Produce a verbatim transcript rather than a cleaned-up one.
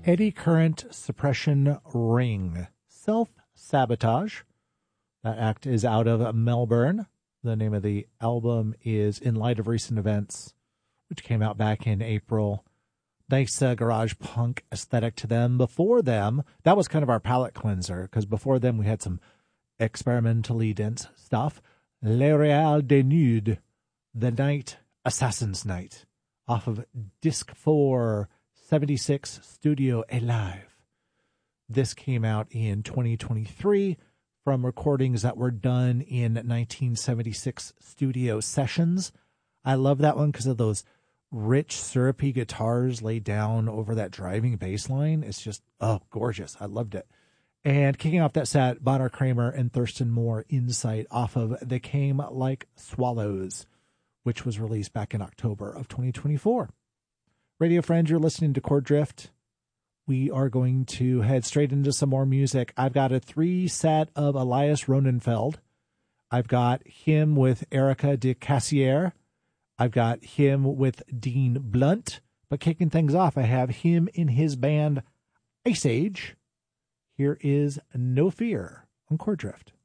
Eddy Current Suppression Ring. Self-Sabotage. That act is out of Melbourne. The name of the album is In Light of Recent Events, which came out back in April. Nice uh, garage punk aesthetic to them. Before them, that was kind of our palate cleanser, because before them we had some experimentally dense stuff. Le Real des Nudes, The Night, Assassin's Night, off of Disc four, seventy-six, Studio Alive. This came out in twenty twenty-three from recordings that were done in nineteen seventy-six studio sessions. I love that one because of those rich, syrupy guitars laid down over that driving bass line. It's just, oh, gorgeous. I loved it. And kicking off that set, Bonner Kramer and Thurston Moore, Insight, off of They Came Like Swallows, which was released back in October of twenty twenty-four. Radio friends, you're listening to Chord Drift. We are going to head straight into some more music. I've got a three set of Elias Ronenfeld. I've got him with Erica de Cassier. I've got him with Dean Blunt. But kicking things off, I have him in his band Ice Age. Here is No Fear on Chord Drift.